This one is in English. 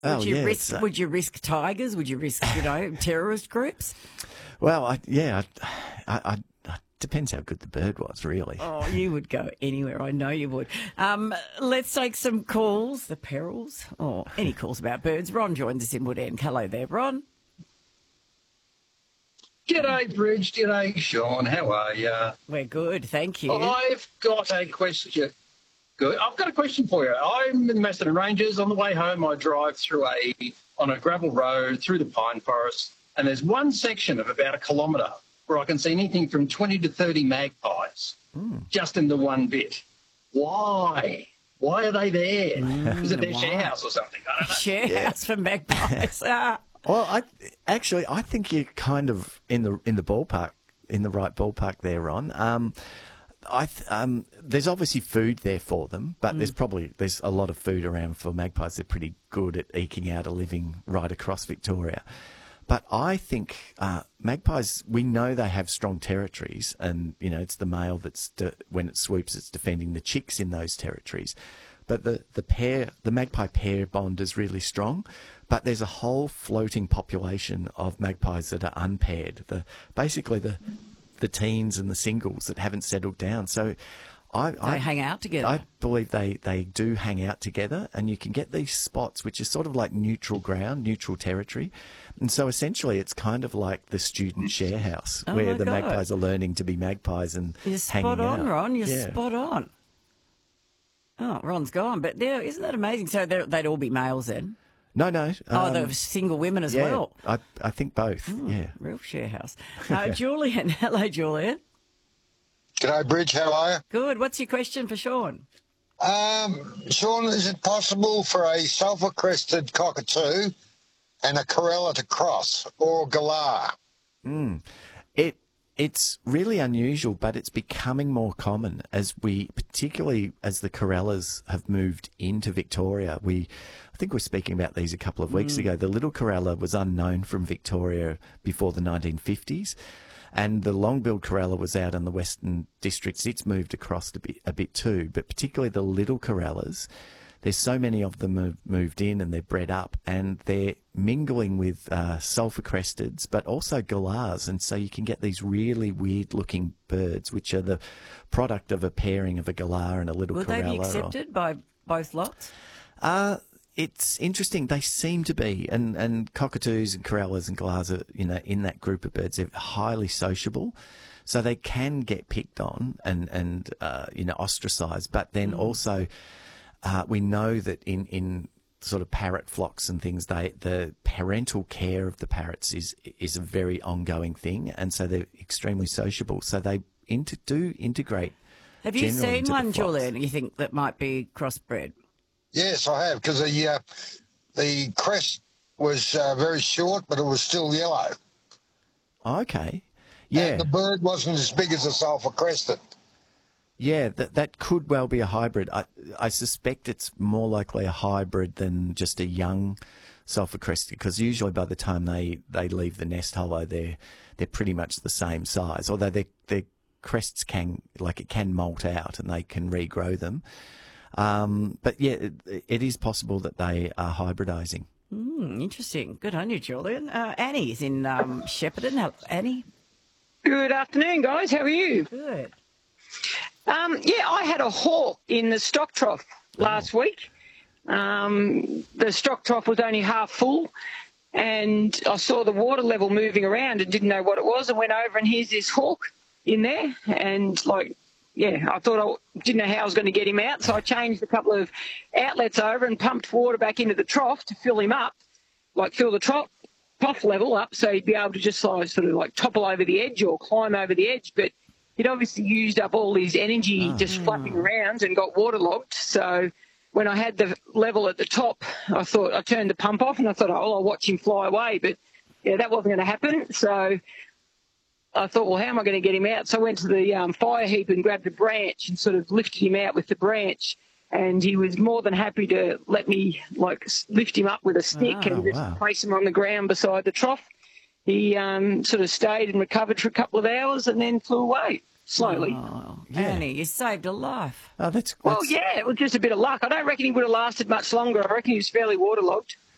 Oh, Would you yeah. risk? Would you risk tigers? Would you risk, terrorist groups? Well, I depends how good the bird was, really. Oh, you would go anywhere. I know you would. Let's take some calls. The perils, or any calls about birds. Ron joins us in Woodend. Hello there, Ron. G'day, Bridge. G'day, Sean. How are you? We're good, thank you. I've got a question. Good. I've got a question for you. I'm in the Macedon Ranges. On the way home, I drive on a gravel road through the pine forest, and there's one section of about 1 kilometre where I can see anything from 20 to 30 magpies just in the one bit. Why? Why are they there? Is it their share house or something? I don't know. Share house for magpies. Well, I think you're kind of in the ballpark, in the right ballpark there, Ron. There's obviously food there for them, but there's a lot of food around for magpies. They're pretty good at eking out a living right across Victoria. But I think magpies, we know they have strong territories, and it's the male that's when it swoops, it's defending the chicks in those territories. But the magpie pair bond is really strong. But there's a whole floating population of magpies that are unpaired. Basically the teens and the singles that haven't settled down. So they hang out together. I believe they do hang out together, and you can get these spots which is sort of like neutral ground, neutral territory. And so essentially it's kind of like the student share house where the magpies are learning to be magpies and You're hanging out. spot on, Ron. You're spot on. Oh, Ron's gone. But isn't that amazing? So they'd all be males then? No. The single women as well? I think both, yeah. Real share house. Julian. Hello, Julian. G'day, Bridge. How are you? Good. What's your question for Sean? Sean, is it possible for a sulphur-crested cockatoo and a corella to cross, or galah? It's really unusual, but it's becoming more common particularly as the corellas have moved into Victoria. I think we were speaking about these a couple of weeks ago. The little corella was unknown from Victoria before the 1950s, and the long-billed corella was out in the Western Districts. It's moved across a bit too, but particularly the little corellas, there's so many of them have moved in and they're bred up, and they're mingling with sulphur-cresteds, but also galahs, and so you can get these really weird-looking birds, which are the product of a pairing of a galah and a little corella. Will they be accepted by both lots? It's interesting. They seem to be, and cockatoos and corellas and galahs are, in that group of birds, they're highly sociable, so they can get picked on and ostracised. But then also, we know that in sort of parrot flocks and things, the parental care of the parrots is a very ongoing thing, and so they're extremely sociable. So they do integrate. Have you seen one, Julian, you think that might be crossbred? Yes, I have, because the crest was very short, but it was still yellow. Okay. Yeah. And the bird wasn't as big as a sulphur-crested. Yeah, that could well be a hybrid. I suspect it's more likely a hybrid than just a young sulphur-crested, because usually by the time they leave the nest hollow, they're pretty much the same size, although their crests can molt out and they can regrow them. But yeah, it is possible that they are hybridising. Interesting. Good on you, Julian. Annie's in Shepparton. Hello, Annie. Good afternoon, guys. How are you? Good. I had a hawk in the stock trough last week. The stock trough was only half full, and I saw the water level moving around and didn't know what it was, and went over, and here's this hawk in there, and I thought I didn't know how I was going to get him out, so I changed a couple of outlets over and pumped water back into the trough to fill him up, fill the trough level up, so he'd be able to just topple over the edge or climb over the edge. But he'd obviously used up all his energy just flapping around and got waterlogged. So when I had the level at the top, I turned the pump off and I thought, I'll watch him fly away. But yeah, that wasn't going to happen. So I thought, well, how am I going to get him out? So I went to the fire heap and grabbed a branch and sort of lifted him out with the branch. And he was more than happy to let me lift him up with a stick and just place him on the ground beside the trough. He sort of stayed and recovered for a couple of hours and then flew away slowly. Oh, Annie, you saved a life. Oh, that's well, yeah, it was just a bit of luck. I don't reckon he would have lasted much longer. I reckon he was fairly waterlogged.